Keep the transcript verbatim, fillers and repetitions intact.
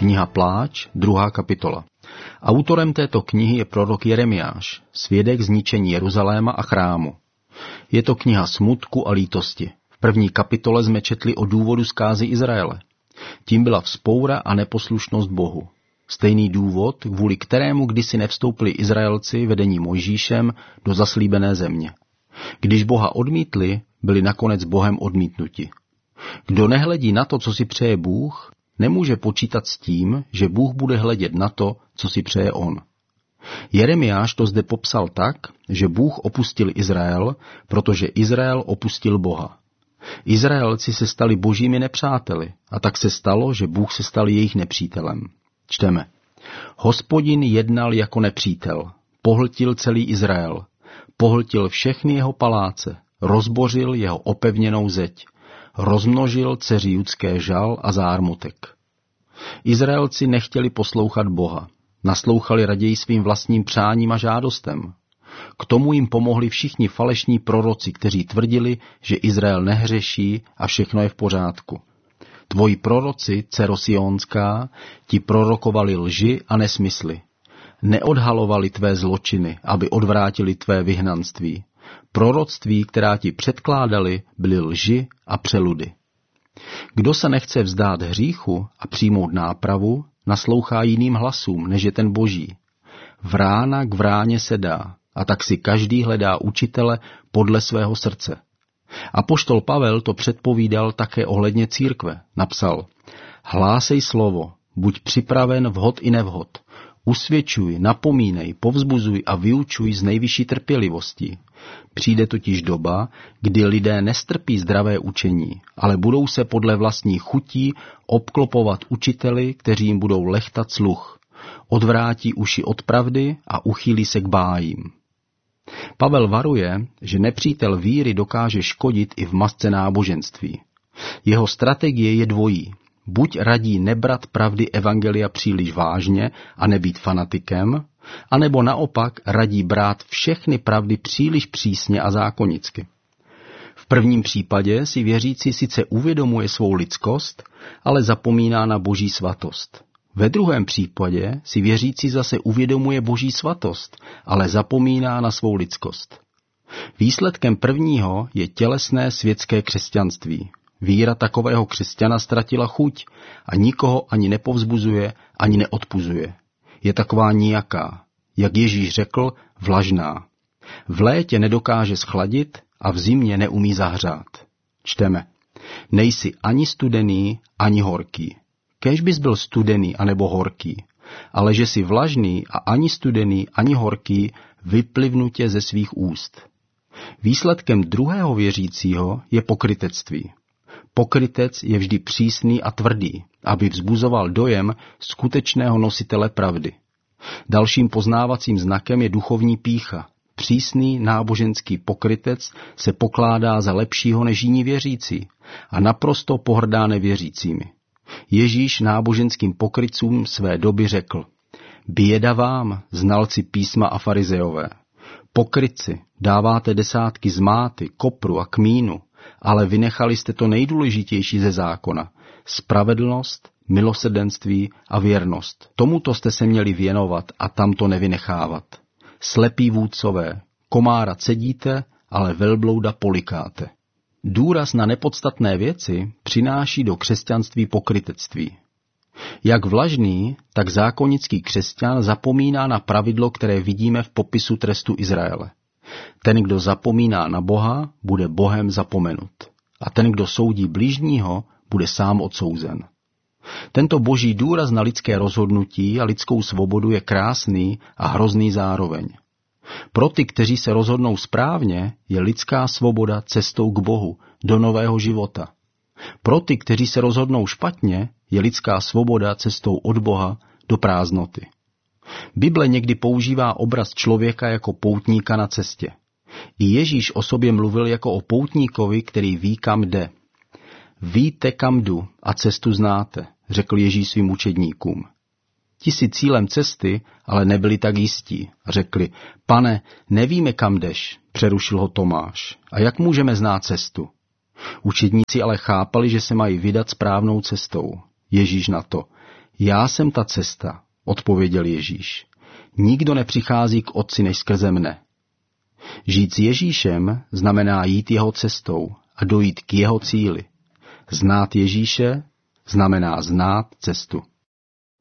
Kniha Pláč, druhá kapitola. Autorem této knihy je prorok Jeremiáš, svědek zničení Jeruzaléma a chrámu. Je to kniha smutku a lítosti. V první kapitole jsme četli o důvodu zkázy Izraele. Tím byla vzpoura a neposlušnost Bohu. Stejný důvod, kvůli kterému kdysi nevstoupili Izraelci vedení Mojžíšem do zaslíbené země. Když Boha odmítli, byli nakonec Bohem odmítnuti. Kdo nehledí na to, co si přeje Bůh, nemůže počítat s tím, že Bůh bude hledět na to, co si přeje on. Jeremiáš to zde popsal tak, že Bůh opustil Izrael, protože Izrael opustil Boha. Izraelci se stali božími nepřáteli a tak se stalo, že Bůh se stal jejich nepřítelem. Čteme. Hospodin jednal jako nepřítel, pohltil celý Izrael, pohltil všechny jeho paláce, rozbořil jeho opevněnou zeď, rozmnožil dceři judské žal a zármutek. Izraelci nechtěli poslouchat Boha, naslouchali raději svým vlastním přáním a žádostem. K tomu jim pomohli všichni falešní proroci, kteří tvrdili, že Izrael nehřeší a všechno je v pořádku. Tvoji proroci, dcero Sionská, ti prorokovali lži a nesmysly. Neodhalovali tvé zločiny, aby odvrátili tvé vyhnanství. Proroctví, která ti předkládali, byly lži a přeludy. Kdo se nechce vzdát hříchu a přijmout nápravu, naslouchá jiným hlasům, než je ten boží. Vrána k vráně se dá, a tak si každý hledá učitele podle svého srdce. Apoštol Pavel to předpovídal také ohledně církve. Napsal, hlásej slovo, buď připraven vhod i nevhod, usvědčuj, napomínej, povzbuzuj a vyučuj z nejvyšší trpělivostí. Přijde totiž doba, kdy lidé nestrpí zdravé učení, ale budou se podle vlastních chutí obklopovat učiteli, kteří jim budou lechtat sluch. Odvrátí uši od pravdy a uchýlí se k bájím. Pavel varuje, že nepřítel víry dokáže škodit i v masce náboženství. Jeho strategie je dvojí. Buď radí nebrat pravdy evangelia příliš vážně a nebýt fanatikem, anebo naopak radí brát všechny pravdy příliš přísně a zákonicky. V prvním případě si věřící sice uvědomuje svou lidskost, ale zapomíná na boží svatost. Ve druhém případě si věřící zase uvědomuje boží svatost, ale zapomíná na svou lidskost. Výsledkem prvního je tělesné světské křesťanství. Víra takového křesťana ztratila chuť a nikoho ani nepovzbuzuje, ani neodpuzuje. Je taková nijaká, jak Ježíš řekl, vlažná. V létě nedokáže schladit a v zimě neumí zahřát. Čteme. Nejsi ani studený, ani horký. Kéž bys byl studený anebo horký, ale že jsi vlažný a ani studený, ani horký, vyplivnu tě ze svých úst. Výsledkem druhého věřícího je pokrytectví. Pokrytec je vždy přísný a tvrdý, aby vzbuzoval dojem skutečného nositele pravdy. Dalším poznávacím znakem je duchovní pýcha. Přísný náboženský pokrytec se pokládá za lepšího než jiní věřící a naprosto pohrdá nevěřícími. Ježíš náboženským pokrytcům své doby řekl, běda vám, znalci písma a farizeové. Pokrytci, dáváte desátky z máty, kopru a kmínu, ale vynechali jste to nejdůležitější ze zákona, spravedlnost, milosrdenství a věrnost. Tomuto jste se měli věnovat a tam to nevynechávat. Slepí vůdcové, komára cedíte, ale velblouda polikáte. Důraz na nepodstatné věci přináší do křesťanství pokrytectví. Jak vlažný, tak zákonický křesťan zapomíná na pravidlo, které vidíme v popisu trestu Izraele. Ten, kdo zapomíná na Boha, bude Bohem zapomenut. A ten, kdo soudí bližního, bude sám odsouzen. Tento boží důraz na lidské rozhodnutí a lidskou svobodu je krásný a hrozný zároveň. Pro ty, kteří se rozhodnou správně, je lidská svoboda cestou k Bohu, do nového života. Pro ty, kteří se rozhodnou špatně, je lidská svoboda cestou od Boha do prázdnoty. Bible někdy používá obraz člověka jako poutníka na cestě. I Ježíš o sobě mluvil jako o poutníkovi, který ví, kam jde. Víte, kam jdu a cestu znáte, řekl Ježíš svým učedníkům. Ti si cílem cesty, ale nebyli tak jistí. Řekli, pane, nevíme, kam jdeš, přerušil ho Tomáš. A jak můžeme znát cestu? Učedníci ale chápali, že se mají vydat správnou cestou. Ježíš na to, Já jsem ta cesta, odpověděl Ježíš. Nikdo nepřichází k Otci než skrze mne. Žít s Ježíšem znamená jít jeho cestou a dojít k jeho cíli. Znát Ježíše znamená znát cestu.